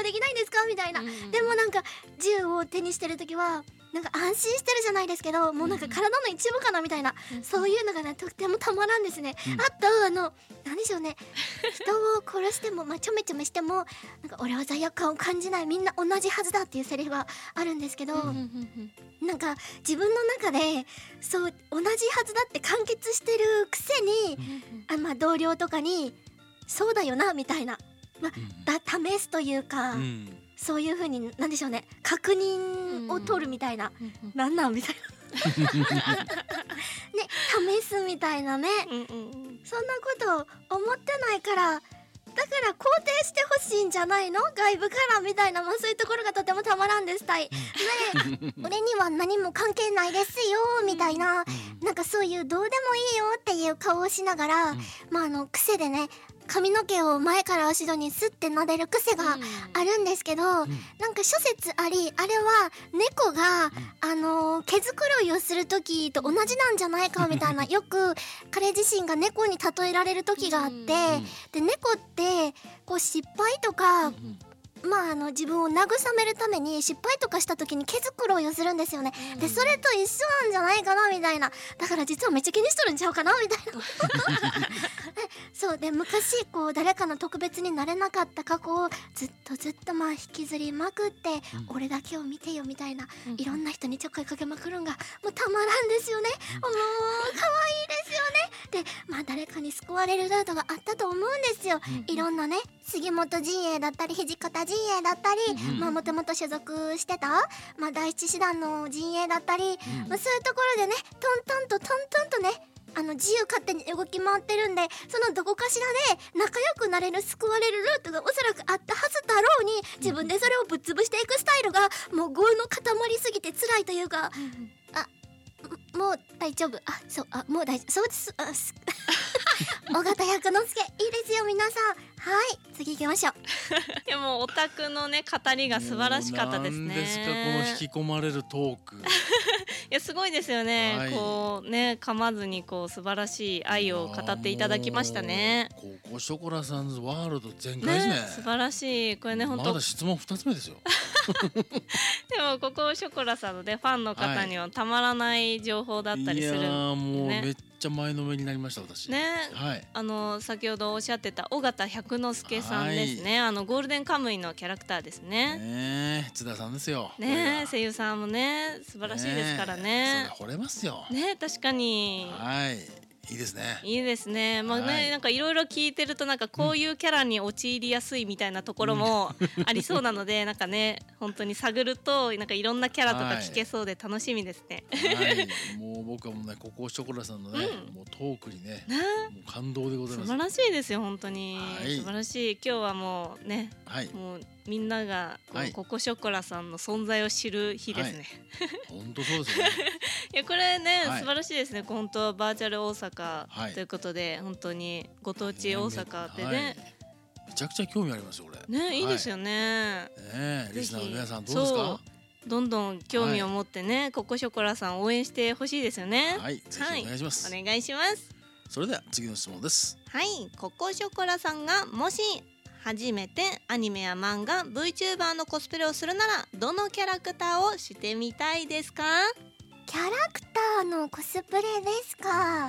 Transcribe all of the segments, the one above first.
できないんですかみたいな、でもなんか銃を手にしてる時はなんか安心してるじゃないですけど、もうなんか体の一部かなみたいな、そういうのがねとってもたまらんですね。あとなんでしょうね、人を殺してもちょめちょめしてもなんか俺は罪悪感を感じない、みんな同じはずだっていうセリフがあるんですけど、なんか自分の中でそう同じはずだって完結してるくせに、同僚とかにそうだよなみたいな、試すというか、そういう風になんでしょうね、確認を取るみたいな、なんなんみたいなね、試すみたいなね、そんなこと思ってないから、だから肯定してほしいんじゃないの、外部からみたいな、そういうところがとてもたまらんです。たいね俺には何も関係ないですよみたいな、なんかそういうどうでもいいよっていう顔をしながら、癖でね髪の毛を前から後ろにスッて撫でる癖があるんですけど、なんか諸説あり、あれは猫が、毛づくろいをする時と同じなんじゃないかみたいな、よく彼自身が猫に例えられる時があって、で猫ってこう失敗とか、自分を慰めるために失敗とかした時に毛づくろいをするんですよね。でそれと一緒なんじゃないかなみたいな、だから実はめっちゃ気にしとるんちゃうかなみたいなそうで、昔こう誰かの特別になれなかった過去をずっと引きずりまくって、俺だけを見てよみたいな、いろんな人にちょっかいかけまくるんがもうたまらんですよね。もう可愛いですよね。で誰かに救われるルートがあったと思うんですよ。いろんなね、杉本陣営だったり土方陣営だったり、もともと所属してた、第一師団の陣営だったり、そういうところでねトントンとね自由勝手に動き回ってるんで、そのどこかしらで仲良くなれる、救われるルートがおそらくあったはずだろうに、自分でそれをぶっ潰していくスタイルがもう業の塊すぎて辛いというか、もう大丈夫、もう大丈夫、そうです、尾形役之助、いいですよ皆さん。はい、次行きましょう。 いやもうオタクのね語りが素晴らしかったですね。 何ですかこの引き込まれるトークいやすごいですよね、こうね噛まずにこう素晴らしい愛を語っていただきましたね。 ココショコラさんズワールド全開ですね。 素晴らしい。これね本当まだ質問2つ目ですよでもココショコラさんのねファンの方にはたまらない情報だったりするんで、ね、 いやもうめっちゃ前のめりになりました私ね、先ほどおっしゃってた尾形百之助さんですね、ゴールデンカムイのキャラクターですね。 津田さんですよね、声優さんもね素晴らしいですからね。 それ惚れますよね、確かに。 いいですね。 いいですね。なんかいろいろ聞いてるとなんかこういうキャラに陥りやすいみたいなところもありそうなので、なんかね本当に探るとなんかいろんなキャラとか聞けそうで楽しみですね。 もう僕はもうねココショコラさんのね、もうトークにねもう感動でございます。 素晴らしいですよ本当に、素晴らしい。今日はもうね、もうみんながココショコラさんの存在を知る日ですね。 本当そうですね。 いやこれね、素晴らしいですね。本当バーチャル大阪ということで、本当にご当地大阪でね、 めちゃくちゃ興味ありますよ俺。 ね、いいですよね。 リスナーの皆さんどうですか？ どんどん興味を持ってね、ココショコラさん応援してほしいですよね。 ぜひお願いします。 お願いします。 それでは次の質問です。 ココショコラさんがもし初めてアニメや漫画 VTuber のコスプレをするならどのキャラクターをしてみたいですか？ キャラクターのコスプレですか？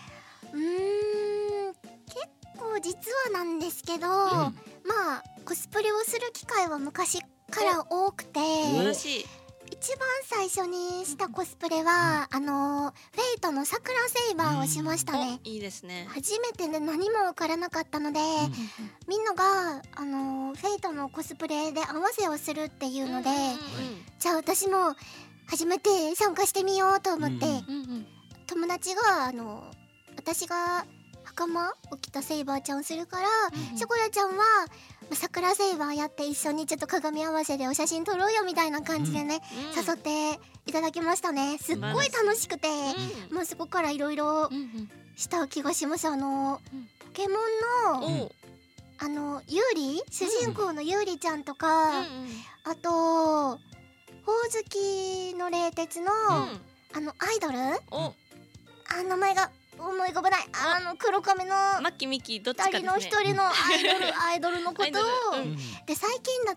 結構実はなんですけど、コスプレをする機会は昔から多くて、一番最初にしたコスプレは、フェイトの桜セイバーをしましたね。 いいですね。 初めてで何も分からなかったので、みんながフェイトのコスプレで合わせをするっていうので、じゃあ私も初めて参加してみようと思って、友達が私が袴を着たセイバーちゃんをするから、ショコラちゃんは桜セイバーやって一緒にちょっと鏡合わせでお写真撮ろうよみたいな感じでね、誘っていただきましたね。すっごい楽しくて、もうそこからいろいろした気がします。ポケモンのユーリ、主人公のユーリちゃんとか、あとほおずきの冷徹のアイドル、名前が思い浮かばない、黒髪のマッキーミッキーどっちかですね。 2人の1人のアイドルのことをで、最近だ